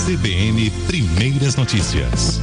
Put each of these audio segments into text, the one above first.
CBN Primeiras Notícias.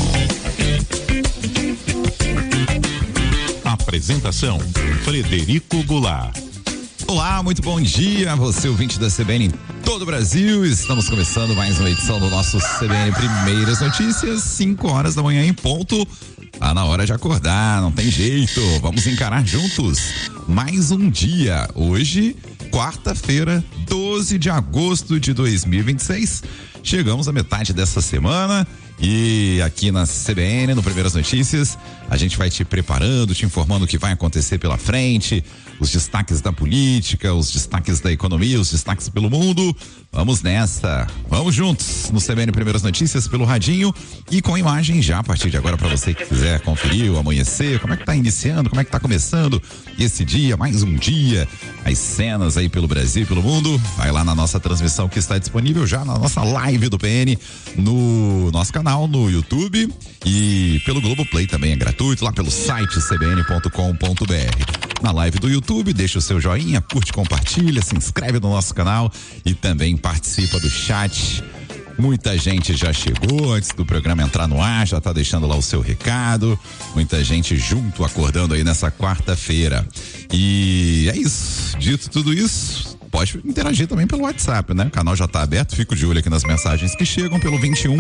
Apresentação: Frederico Goulart. Olá, muito bom dia, você ouvinte da CBN em todo o Brasil. Estamos começando mais uma edição do nosso CBN Primeiras Notícias, 5 horas da manhã em ponto. Tá na hora de acordar, não tem jeito. Vamos encarar juntos mais um dia. Hoje, quarta-feira, 12 de agosto de 2026. Chegamos à metade dessa semana. E aqui na CBN, no Primeiras Notícias, a gente vai te preparando, te informando o que vai acontecer pela frente, os destaques da política, os destaques da economia, os destaques pelo mundo. Vamos nessa, vamos juntos no CBN Primeiras Notícias pelo radinho e com imagem já a partir de agora para você que quiser conferir o amanhecer, como é que tá iniciando, como é que tá começando esse dia, mais um dia, as cenas aí pelo Brasil e pelo mundo. Vai lá na nossa transmissão que está disponível já na nossa live do PN, no nosso canal no YouTube e pelo Globoplay também é gratuito, lá pelo site cbn.com.br. Na live do YouTube, deixa o seu joinha, curte, compartilha, se inscreve no nosso canal e também participa do chat. Muita gente já chegou antes do programa entrar no ar, já tá deixando lá o seu recado. Muita gente junto, acordando aí nessa quarta-feira. E é isso. Dito tudo isso, pode interagir também pelo WhatsApp, né? O canal já tá aberto, fico de olho aqui nas mensagens que chegam pelo 21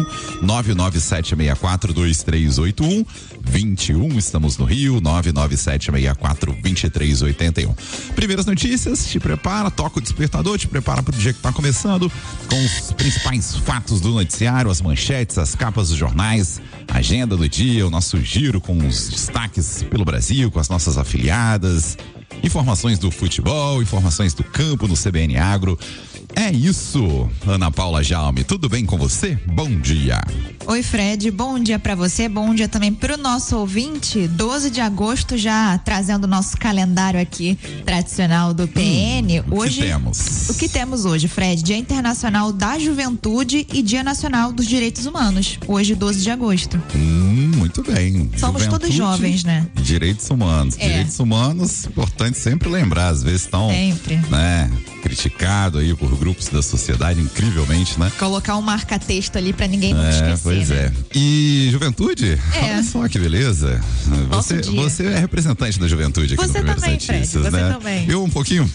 99764 2381. 21, estamos no Rio, 99764 2381. Primeiras notícias, te prepara, toca o despertador, te prepara pro dia que tá começando, com os principais fatos do noticiário, as manchetes, as capas dos jornais, a agenda do dia, o nosso giro com os destaques pelo Brasil, com as nossas afiliadas, informações do futebol, informações do campo no CBN Agro. É isso, Ana Paula Jaume, tudo bem com você? Bom dia. Oi, Fred, bom dia pra você, bom dia também pro nosso ouvinte. 12 de agosto já trazendo o nosso calendário aqui tradicional do PN. Hoje, o que temos hoje, Fred? Dia Internacional da Juventude e Dia Nacional dos Direitos Humanos, hoje 12 de agosto. Muito bem. Somos Juventude, todos jovens, né? Direitos humanos. Direitos humanos, importante sempre lembrar, às vezes estão, né, criticado aí por grupos da sociedade, incrivelmente, né? Colocar um marca-texto ali pra ninguém nunca esquecer. Pois né? é. E juventude? Olha só que beleza. Você é representante da juventude aqui no Primeiras Notícias, Fred, né? Você também. Eu um pouquinho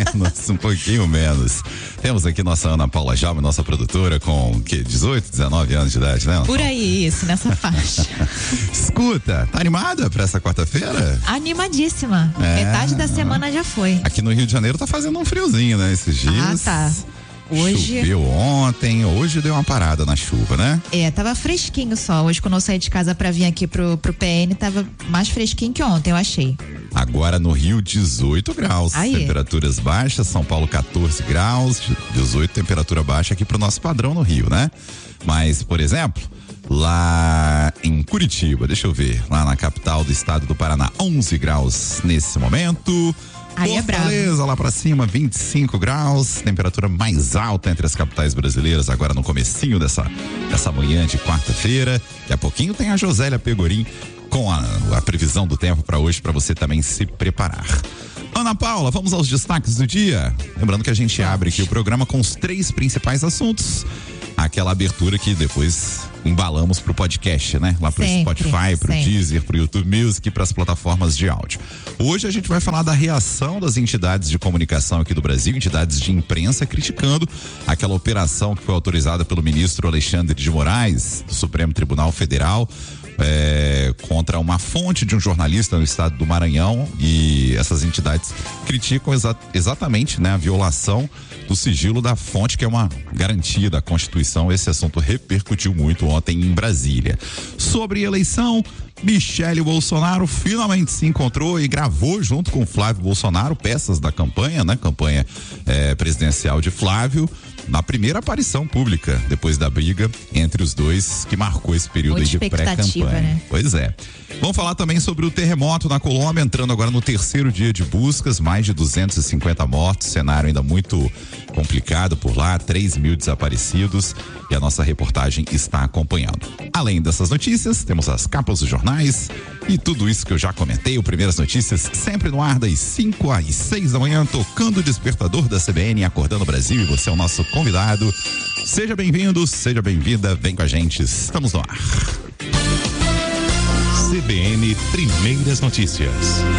menos. Temos aqui nossa Ana Paula Jaume, nossa produtora, com 18, 19 anos de idade, né? Por aí, isso, nessa faixa. Escuta, tá animada pra essa quarta-feira? Animadíssima. Metade da semana já foi. Aqui no Rio de Janeiro tá fazendo um friozinho, né? Esses dias. Tá. Hoje... Choveu ontem, hoje deu uma parada na chuva, né? Tava fresquinho só. Hoje, quando eu saí de casa pra vir aqui pro PN, tava mais fresquinho que ontem, eu achei. Agora no Rio, 18 graus. Aí. Temperaturas baixas, São Paulo 14 graus, 18 temperatura baixa aqui pro nosso padrão no Rio, né? Mas, por exemplo, lá em Curitiba, deixa eu ver, lá na capital do estado do Paraná, 11 graus nesse momento. Aí Fortaleza, lá pra cima, 25 graus, temperatura mais alta entre as capitais brasileiras, agora no comecinho dessa manhã de quarta-feira. Daqui a pouquinho tem a Josélia Pegorim com a previsão do tempo para hoje, para você também se preparar. Ana Paula, vamos aos destaques do dia. Lembrando que a gente abre aqui o programa com os 3 principais assuntos. Aquela abertura que depois embalamos pro podcast, né? Lá pro Spotify, pro Deezer, pro YouTube Music e pras plataformas de áudio. Hoje a gente vai falar da reação das entidades de comunicação aqui do Brasil, entidades de imprensa, criticando aquela operação que foi autorizada pelo ministro Alexandre de Moraes, do Supremo Tribunal Federal, contra uma fonte de um jornalista no estado do Maranhão, e essas entidades criticam exatamente, né, a violação do sigilo da fonte, que é uma garantia da Constituição. Esse assunto repercutiu muito ontem em Brasília. Sobre eleição, Michele Bolsonaro finalmente se encontrou e gravou junto com Flávio Bolsonaro peças da campanha, né? Campanha presidencial de Flávio, na primeira aparição pública depois da briga entre os dois, que marcou esse período aí de pré-campanha. Né? Pois é. Vamos falar também sobre o terremoto na Colômbia, entrando agora no terceiro dia de buscas, mais de 250 mortos, cenário ainda muito complicado por lá, 3.000 desaparecidos, e a nossa reportagem está acompanhando. Além dessas notícias, temos as capas dos jornais e tudo isso que eu já comentei, o Primeiras Notícias sempre no ar das 5 às 6 da manhã, tocando o despertador da CBN, acordando o Brasil, e você é o nosso convidado. Seja bem-vindo, seja bem-vinda, vem com a gente, estamos no ar. CBN Primeiras Notícias.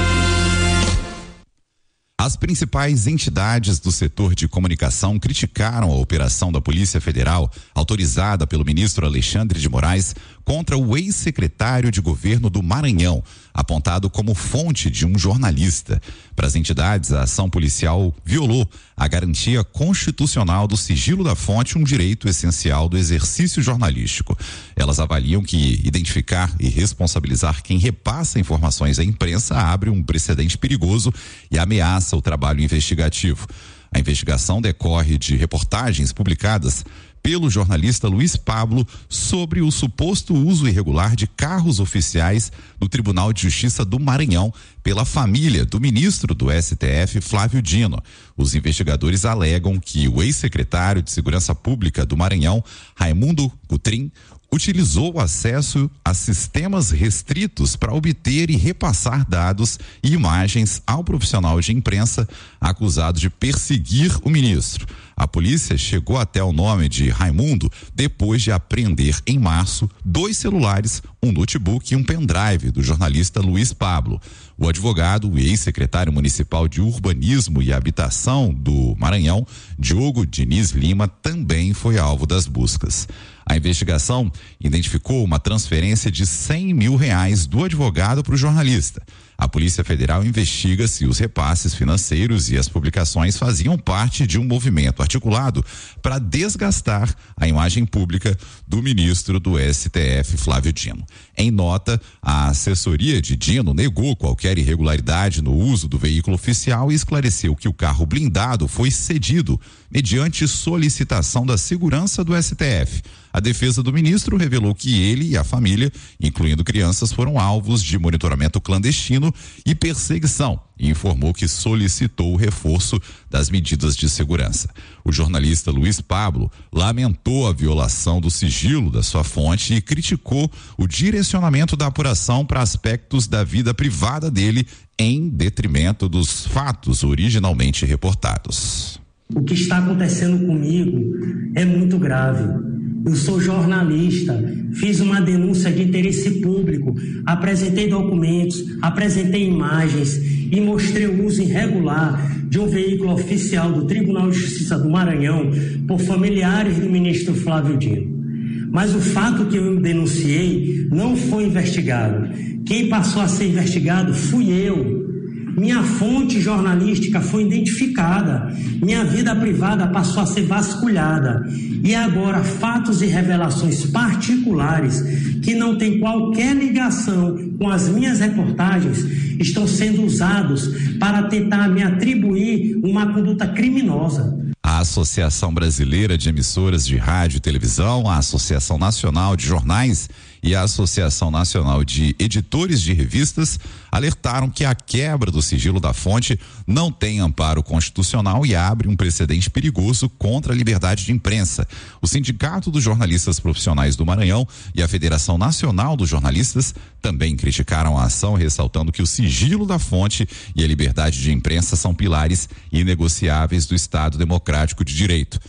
As principais entidades do setor de comunicação criticaram a operação da Polícia Federal, autorizada pelo ministro Alexandre de Moraes, contra o ex-secretário de governo do Maranhão, apontado como fonte de um jornalista. Para as entidades, a ação policial violou a garantia constitucional do sigilo da fonte, um direito essencial do exercício jornalístico. Elas avaliam que identificar e responsabilizar quem repassa informações à imprensa abre um precedente perigoso e ameaça o trabalho investigativo. A investigação decorre de reportagens publicadas pelo jornalista Luiz Pablo sobre o suposto uso irregular de carros oficiais no Tribunal de Justiça do Maranhão pela família do ministro do STF, Flávio Dino. Os investigadores alegam que o ex-secretário de Segurança Pública do Maranhão, Raimundo Cutrim, utilizou o acesso a sistemas restritos para obter e repassar dados e imagens ao profissional de imprensa acusado de perseguir o ministro. A polícia chegou até o nome de Raimundo depois de apreender em março 2 celulares, um notebook e um pendrive do jornalista Luiz Pablo. O advogado, o ex-secretário municipal de Urbanismo e Habitação do Maranhão, Diogo Diniz Lima, também foi alvo das buscas. A investigação identificou uma transferência de R$100 mil do advogado para o jornalista. A Polícia Federal investiga se os repasses financeiros e as publicações faziam parte de um movimento articulado para desgastar a imagem pública do ministro do STF, Flávio Dino. Em nota, a assessoria de Dino negou qualquer irregularidade no uso do veículo oficial e esclareceu que o carro blindado foi cedido mediante solicitação da segurança do STF. A defesa do ministro revelou que ele e a família, incluindo crianças, foram alvos de monitoramento clandestino e perseguição e informou que solicitou o reforço das medidas de segurança. O jornalista Luiz Pablo lamentou a violação do sigilo da sua fonte e criticou o direcionamento da apuração para aspectos da vida privada dele em detrimento dos fatos originalmente reportados. O que está acontecendo comigo é muito grave. Eu sou jornalista, fiz uma denúncia de interesse público, apresentei documentos, apresentei imagens e mostrei o uso irregular de um veículo oficial do Tribunal de Justiça do Maranhão por familiares do ministro Flávio Dino. Mas o fato que eu denunciei não foi investigado. Quem passou a ser investigado fui eu. Minha fonte jornalística foi identificada, minha vida privada passou a ser vasculhada e agora fatos e revelações particulares que não têm qualquer ligação com as minhas reportagens estão sendo usados para tentar me atribuir uma conduta criminosa. A Associação Brasileira de Emissoras de Rádio e Televisão, a Associação Nacional de Jornais e a Associação Nacional de Editores de Revistas alertaram que a quebra do sigilo da fonte não tem amparo constitucional e abre um precedente perigoso contra a liberdade de imprensa. O Sindicato dos Jornalistas Profissionais do Maranhão e a Federação Nacional dos Jornalistas também criticaram a ação, ressaltando que o sigilo da fonte e a liberdade de imprensa são pilares inegociáveis do Estado Democrático de Direito.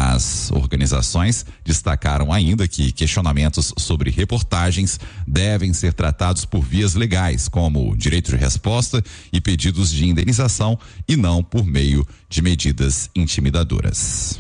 As organizações destacaram ainda que questionamentos sobre reportagens devem ser tratados por vias legais, como direito de resposta e pedidos de indenização, e não por meio de medidas intimidadoras.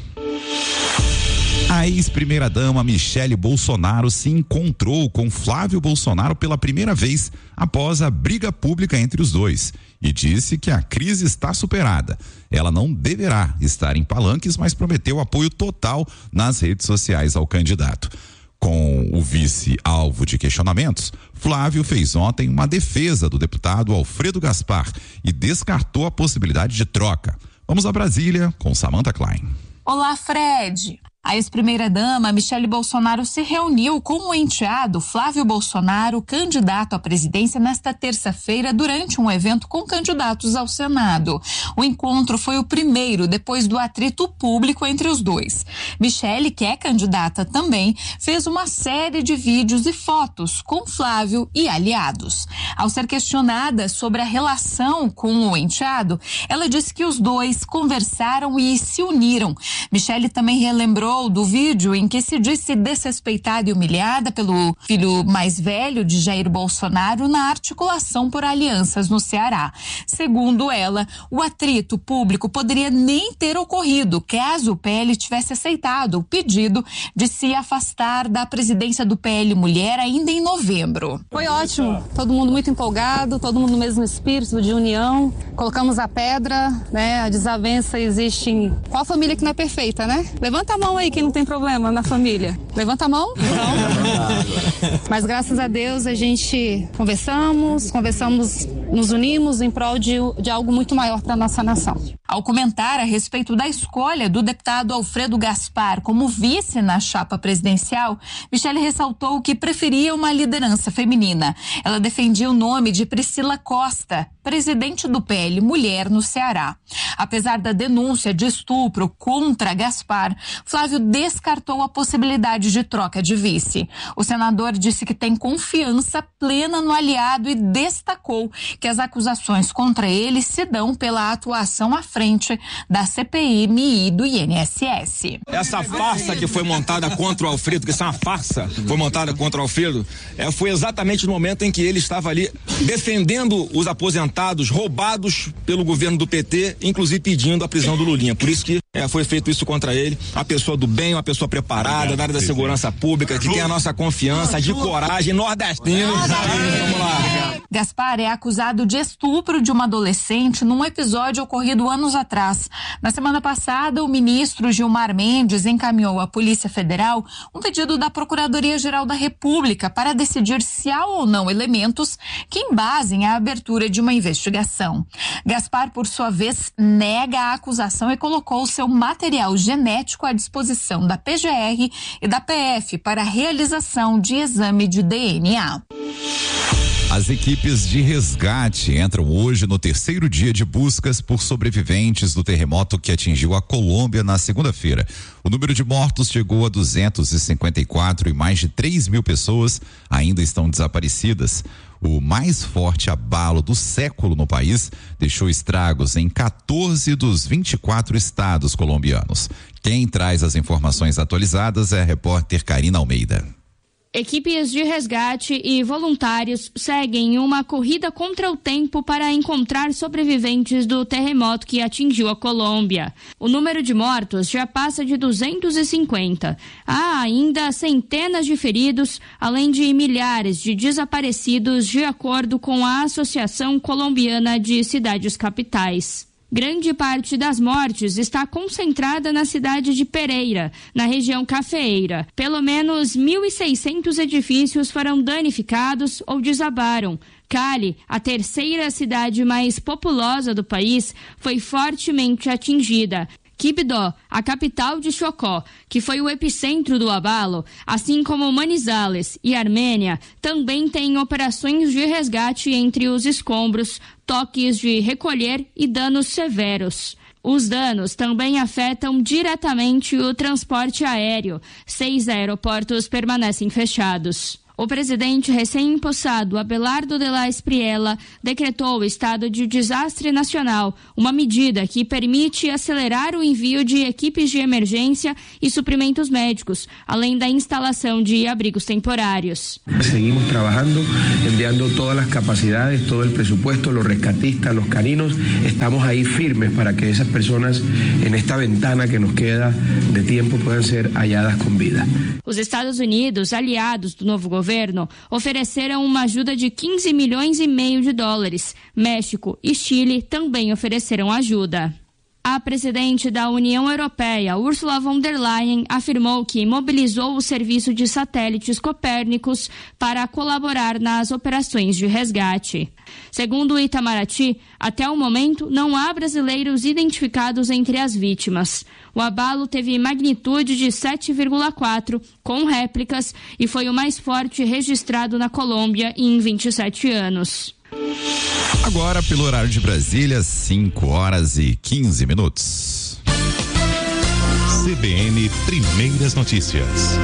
A ex-primeira-dama Michele Bolsonaro se encontrou com Flávio Bolsonaro pela primeira vez após a briga pública entre os dois e disse que a crise está superada. Ela não deverá estar em palanques, mas prometeu apoio total nas redes sociais ao candidato. Com o vice alvo de questionamentos, Flávio fez ontem uma defesa do deputado Alfredo Gaspar e descartou a possibilidade de troca. Vamos a Brasília com Samantha Klein. Olá, Fred. A ex-primeira-dama Michele Bolsonaro se reuniu com o enteado Flávio Bolsonaro, candidato à presidência, nesta terça-feira durante um evento com candidatos ao Senado. O encontro foi o primeiro depois do atrito público entre os dois. Michele, que é candidata também, fez uma série de vídeos e fotos com Flávio e aliados. Ao ser questionada sobre a relação com o enteado, ela disse que os dois conversaram e se uniram. Michele também relembrou do vídeo em que se disse desrespeitada e humilhada pelo filho mais velho de Jair Bolsonaro na articulação por alianças no Ceará. Segundo ela, o atrito público poderia nem ter ocorrido caso o PL tivesse aceitado o pedido de se afastar da presidência do PL Mulher ainda em novembro. Foi ótimo, todo mundo muito empolgado, todo mundo no mesmo espírito de união, colocamos a pedra, né? A desavença existe em qual família que não é perfeita, né? Levanta a mão aí quem não tem problema na família. Levanta a mão? Não. Mas graças a Deus a gente conversamos, nos unimos em prol de algo muito maior para a nossa nação. Ao comentar a respeito da escolha do deputado Alfredo Gaspar como vice na chapa presidencial, Michele ressaltou que preferia uma liderança feminina. Ela defendia o nome de Priscila Costa, presidente do PL Mulher no Ceará. Apesar da denúncia de estupro contra Gaspar, Flávio descartou a possibilidade de troca de vice. O senador disse que tem confiança plena no aliado e destacou que as acusações contra ele se dão pela atuação à frente da CPI e do INSS. Essa farsa que foi montada contra o Alfredo, que isso é uma farsa, foi montada contra o Alfredo, foi exatamente no momento em que ele estava ali defendendo os aposentados roubados pelo governo do PT, inclusive pedindo a prisão do Lulinha. Por isso que foi feito isso contra ele. Uma pessoa do bem, uma pessoa preparada, da área da segurança pública, que tem a nossa confiança, de coragem, nordestino. Vamos lá. Gaspar é acusado de estupro de uma adolescente num episódio ocorrido anos atrás. Na semana passada, o ministro Gilmar Mendes encaminhou à Polícia Federal um pedido da Procuradoria-Geral da República para decidir se há ou não elementos que embasem a abertura de uma investigação. Gaspar, por sua vez, nega a acusação e colocou seu material genético à disposição da PGR e da PF para a realização de exame de DNA. As equipes de resgate entram hoje no terceiro dia de buscas por sobreviventes do terremoto que atingiu a Colômbia na segunda-feira. O número de mortos chegou a 254 e mais de 3.000 pessoas ainda estão desaparecidas. O mais forte abalo do século no país deixou estragos em 14 dos 24 estados colombianos. Quem traz as informações atualizadas é a repórter Karina Almeida. Equipes de resgate e voluntários seguem uma corrida contra o tempo para encontrar sobreviventes do terremoto que atingiu a Colômbia. O número de mortos já passa de 250. Há ainda centenas de feridos, além de milhares de desaparecidos, de acordo com a Associação Colombiana de Cidades Capitais. Grande parte das mortes está concentrada na cidade de Pereira, na região cafeeira. Pelo menos 1.600 edifícios foram danificados ou desabaram. Cali, a terceira cidade mais populosa do país, foi fortemente atingida. Quibdó, a capital de Chocó, que foi o epicentro do abalo, assim como Manizales e Armênia, também têm operações de resgate entre os escombros, toques de recolher e danos severos. Os danos também afetam diretamente o transporte aéreo. 6 aeroportos permanecem fechados. O presidente recém-empossado Abelardo de la Espriella decretou o estado de desastre nacional, uma medida que permite acelerar o envio de equipes de emergência e suprimentos médicos, além da instalação de abrigos temporários. Seguimos trabalhando, enviando todas as capacidades, todo o presupuesto, os rescatistas, os carinos, estamos aí firmes para que essas pessoas, nesta ventana que nos queda de tempo, puedan ser halladas com vida. Os Estados Unidos, aliados do novo governo, ofereceram uma ajuda de 15 milhões e meio de dólares. México e Chile também ofereceram ajuda. A presidente da União Europeia, Ursula von der Leyen, afirmou que mobilizou o serviço de satélites Copérnicos para colaborar nas operações de resgate. Segundo o Itamaraty, até o momento não há brasileiros identificados entre as vítimas. O abalo teve magnitude de 7,4, com réplicas, e foi o mais forte registrado na Colômbia em 27 anos. Agora, pelo horário de Brasília, 5h15. CBN Primeiras Notícias.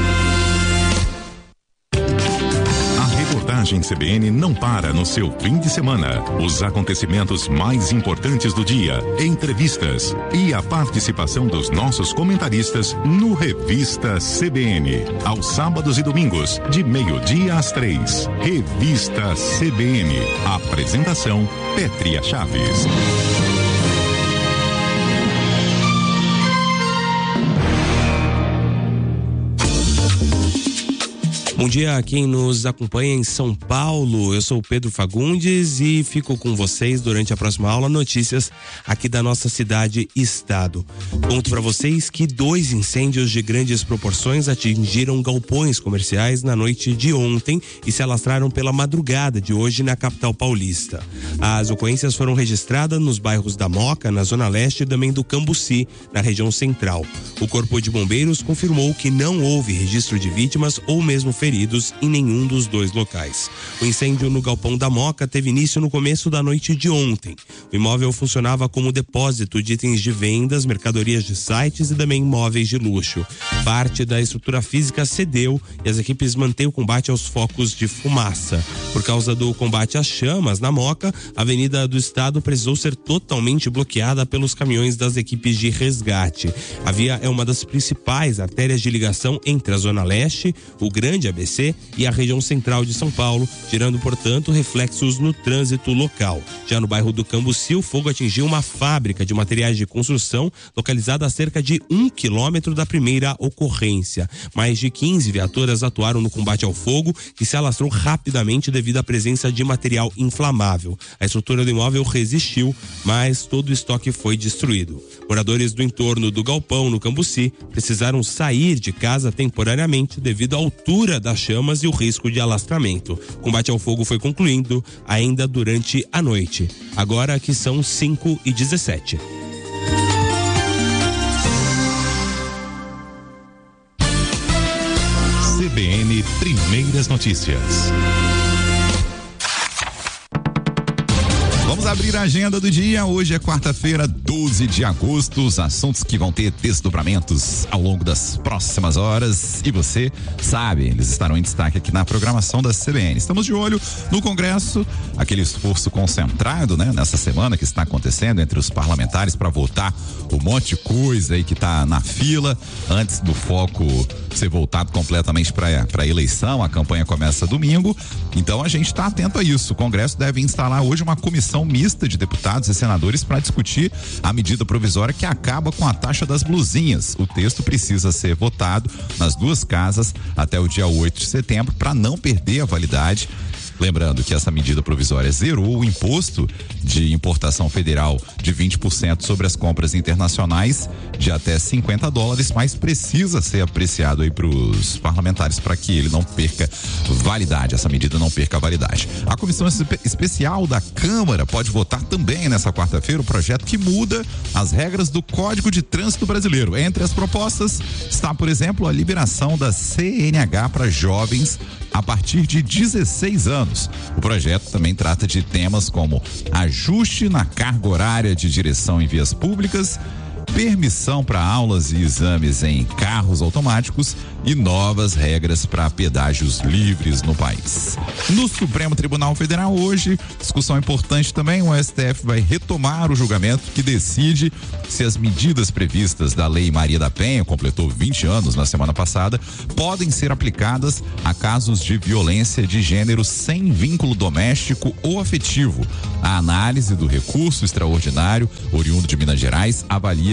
A reportagem CBN não para no seu fim de semana. Os acontecimentos mais importantes do dia, entrevistas e a participação dos nossos comentaristas no Revista CBN. Aos sábados e domingos, de 12:00 às 3h. Revista CBN. Apresentação: Pétria Chaves. Bom dia a quem nos acompanha em São Paulo. Eu sou o Pedro Fagundes e fico com vocês durante a próxima aula notícias aqui da nossa cidade e estado. Conto para vocês que 2 incêndios de grandes proporções atingiram galpões comerciais na noite de ontem e se alastraram pela madrugada de hoje na capital paulista. As ocorrências foram registradas nos bairros da Moca, na zona leste, e também do Cambuci, na região central. O Corpo de Bombeiros confirmou que não houve registro de vítimas ou mesmo feridos em nenhum dos 2 locais. O incêndio no galpão da Moca teve início no começo da noite de ontem. O imóvel funcionava como depósito de itens de vendas, mercadorias de sites e também móveis de luxo. Parte da estrutura física cedeu e as equipes mantêm o combate aos focos de fumaça. Por causa do combate às chamas na Moca, a Avenida do Estado precisou ser totalmente bloqueada pelos caminhões das equipes de resgate. A via é uma das principais artérias de ligação entre a Zona Leste, o Grande ABC e a região central de São Paulo, gerando, portanto, reflexos no trânsito local. Já no bairro do Cambuci, o fogo atingiu uma fábrica de materiais de construção localizada a cerca de 1 quilômetro da primeira ocorrência. Mais de 15 viaturas atuaram no combate ao fogo, que se alastrou rapidamente devido à presença de material inflamável. A estrutura do imóvel resistiu, mas todo o estoque foi destruído. Moradores do entorno do galpão no Cambuci precisaram sair de casa temporariamente devido à altura das chamas e o risco de alastramento. O combate ao fogo foi concluindo ainda durante a noite. Agora que são 5h17. CBN Primeiras Notícias. Vamos abrir a agenda do dia. Hoje é quarta-feira, 12 de agosto. Os assuntos que vão ter desdobramentos ao longo das próximas horas. E você sabe, eles estarão em destaque aqui na programação da CBN. Estamos de olho no Congresso, aquele esforço concentrado, né? Nessa semana que está acontecendo entre os parlamentares para votar um monte de coisa aí que está na fila antes do foco ser voltado completamente para a eleição. A campanha começa domingo. Então a gente está atento a isso. O Congresso deve instalar hoje uma comissão mista de deputados e senadores para discutir a medida provisória que acaba com a taxa das blusinhas. O texto precisa ser votado nas 2 casas até o dia 8 de setembro para não perder a validade. Lembrando que essa medida provisória zerou o imposto de importação federal de 20% sobre as compras internacionais de até $50, mas precisa ser apreciado aí para os parlamentares para que ele não perca validade, essa medida não perca validade. A Comissão Especial da Câmara pode votar também nessa quarta-feira o projeto que muda as regras do Código de Trânsito Brasileiro. Entre as propostas está, por exemplo, a liberação da CNH para jovens a partir de 16 anos. O projeto também trata de temas como ajuste na carga horária de direção em vias públicas, permissão para aulas e exames em carros automáticos e novas regras para pedágios livres no país. No Supremo Tribunal Federal hoje, discussão importante também, o STF vai retomar o julgamento que decide se as medidas previstas da Lei Maria da Penha, completou 20 anos na semana passada, podem ser aplicadas a casos de violência de gênero sem vínculo doméstico ou afetivo. A análise do recurso extraordinário, oriundo de Minas Gerais, avalia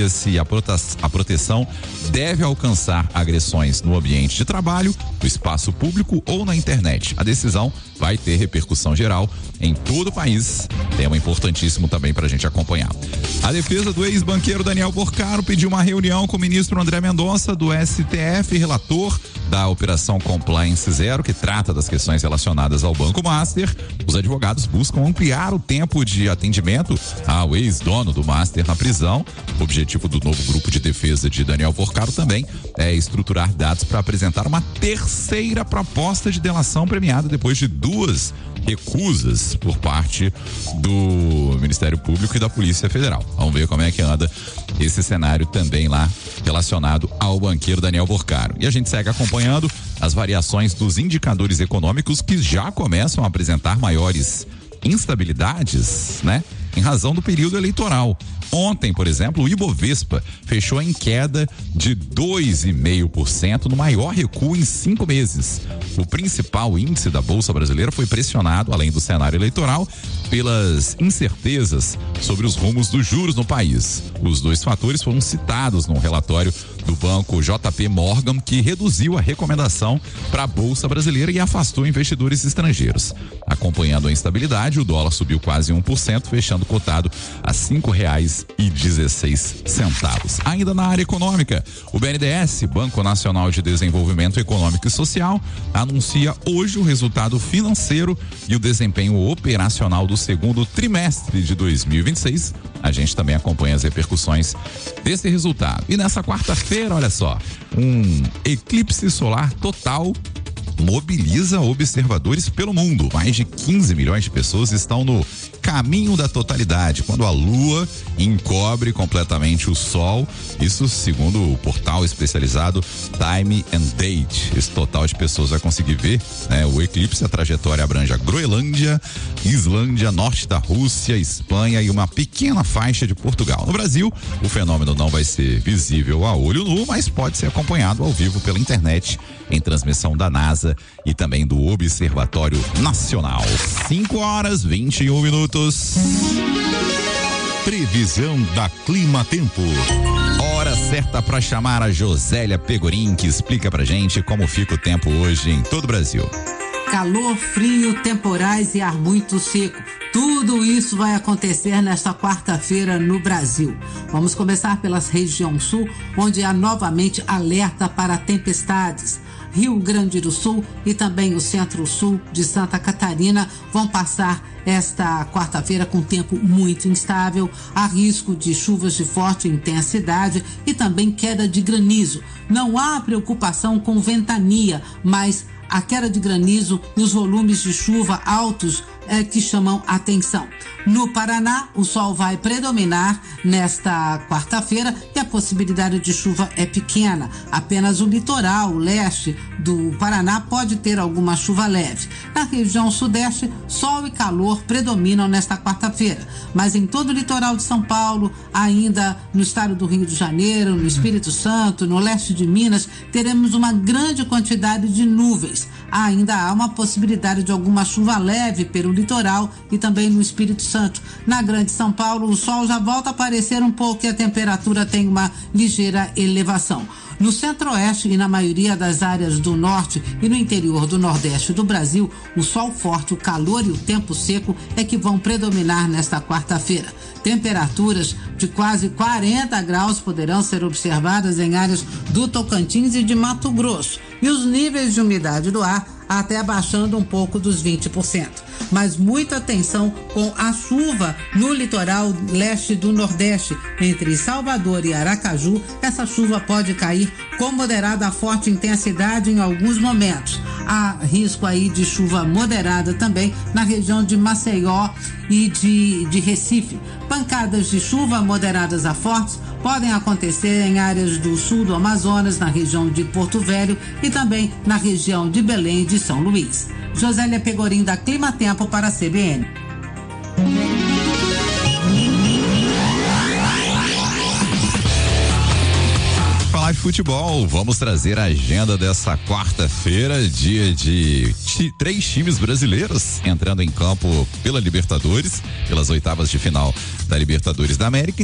se a proteção deve alcançar agressões no ambiente de trabalho, no espaço público ou na internet. A decisão vai ter repercussão geral em todo o país. Tema importantíssimo também para a gente acompanhar. A defesa do ex-banqueiro Daniel Porcaro pediu uma reunião com o ministro André Mendonça, do STF, relator da Operação Compliance Zero, que trata das questões relacionadas ao Banco Master. Os advogados buscam ampliar o tempo de atendimento ao ex-dono do Master na prisão. O objetivo do novo grupo de defesa de Daniel Porcaro também é estruturar dados para apresentar uma terceira proposta de delação premiada depois de 2 recusas por parte do Ministério Público e da Polícia Federal. Vamos ver como é que anda esse cenário também lá relacionado ao banqueiro Daniel Porcaro. E a gente segue acompanhando as variações dos indicadores econômicos que já começam a apresentar maiores instabilidades, né? Em razão do período eleitoral. Ontem, por exemplo, o Ibovespa fechou em queda de 2,5%, no maior recuo em 5 meses. O principal índice da Bolsa Brasileira foi pressionado, além do cenário eleitoral, pelas incertezas sobre os rumos dos juros no país. Os 2 fatores foram citados no relatório do banco JP Morgan, que reduziu a recomendação para a Bolsa Brasileira e afastou investidores estrangeiros. Acompanhando a instabilidade, o dólar subiu quase 1%, fechando cotado a R$5,16. Ainda na área econômica, o BNDES, Banco Nacional de Desenvolvimento Econômico e Social, anuncia hoje o resultado financeiro e o desempenho operacional do segundo trimestre de 2026. A gente também acompanha as repercussões desse resultado. E nessa quarta-feira, olha só, um eclipse solar total mobiliza observadores pelo mundo. Mais de 15 milhões de pessoas estão no caminho da totalidade, quando a Lua encobre completamente o Sol. Isso segundo o portal especializado Time and Date. Esse total de pessoas vai conseguir ver, né, o eclipse. A trajetória abrange a Groenlândia, Islândia, norte da Rússia, Espanha e uma pequena faixa de Portugal. No Brasil, o fenômeno não vai ser visível a olho nu, mas pode ser acompanhado ao vivo pela internet, em transmissão da NASA e também do Observatório Nacional. 5h21. Previsão da Clima Tempo. Hora certa para chamar a Josélia Pegorim, que explica pra gente como fica o tempo hoje em todo o Brasil. Calor, frio, temporais e ar muito seco. Tudo isso vai acontecer nesta quarta-feira no Brasil. Vamos começar pela região sul, onde há novamente alerta para tempestades. Rio Grande do Sul e também o centro-sul de Santa Catarina vão passar esta quarta-feira com tempo muito instável. Há risco de chuvas de forte intensidade e também queda de granizo. Não há preocupação com ventania, mas a queda de granizo e os volumes de chuva altos que chamam atenção. No Paraná, o sol vai predominar nesta quarta-feira e a possibilidade de chuva é pequena. Apenas o litoral, o leste do Paraná pode ter alguma chuva leve. Na região sudeste, sol e calor predominam nesta quarta-feira. Mas em todo o litoral de São Paulo, ainda no estado do Rio de Janeiro, no Espírito Santo, no leste de Minas, teremos uma grande quantidade de nuvens. Ainda há uma possibilidade de alguma chuva leve pelo litoral e também no Espírito Santo. Na Grande São Paulo, o sol já volta a aparecer um pouco e a temperatura tem uma ligeira elevação. No centro-oeste e na maioria das áreas do norte e no interior do nordeste do Brasil, o sol forte, o calor e o tempo seco é que vão predominar nesta quarta-feira. Temperaturas de quase 40 graus poderão ser observadas em áreas do Tocantins e de Mato Grosso. E os níveis de umidade do ar até abaixando um pouco dos 20%. Mas muita atenção com a chuva no litoral leste do Nordeste, entre Salvador e Aracaju. Essa chuva pode cair com moderada a forte intensidade em alguns momentos. Há risco aí de chuva moderada também na região de Maceió e de Recife. Pancadas de chuva moderadas a fortes podem acontecer em áreas do sul do Amazonas, na região de Porto Velho e também na região de Belém e de São Luís. Josélia Pegorim, da Clima Tempo, para a CBN. Falar de futebol, vamos trazer a agenda dessa quarta-feira, dia de 3 times brasileiros entrando em campo pela Libertadores, pelas oitavas de final da Libertadores da América.